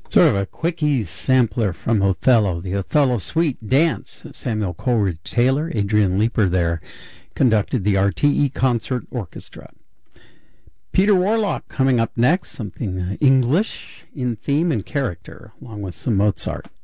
Sort of a quickie sampler from Othello, the Othello Suite Dance. Samuel Coleridge Taylor, Adrian Leeper there conducted the RTE Concert Orchestra. Peter Warlock coming up next, something English in theme and character, along with some Mozart.